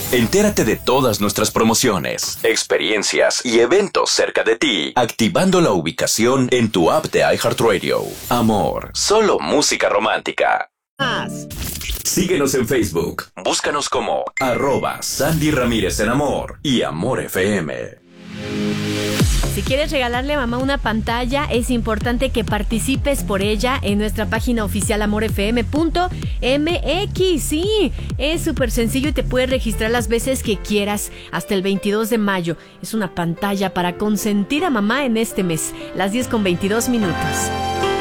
Entérate de todas nuestras promociones, experiencias y eventos cerca de ti, activando la ubicación en tu app de iHeartRadio. Amor, solo música romántica. Síguenos en Facebook. Búscanos como @Sandy Ramírez en Amor y Amor FM. Si quieres regalarle a mamá una pantalla, es importante que participes por ella en nuestra página oficial amorfm.mx. Sí, es súper sencillo y te puedes registrar las veces que quieras hasta el 22 de mayo. Es una pantalla para consentir a mamá en este mes, las 10:22 minutos.